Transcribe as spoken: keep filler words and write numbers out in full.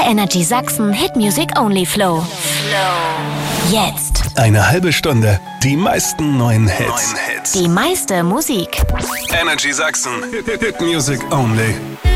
Der Energy Sachsen Hit Music Only Flow. Flow. Jetzt. Eine halbe Stunde. Die meisten neuen Hits. Neuen Hits. Die meiste Musik. Energy Sachsen Hit, Hit Music Only.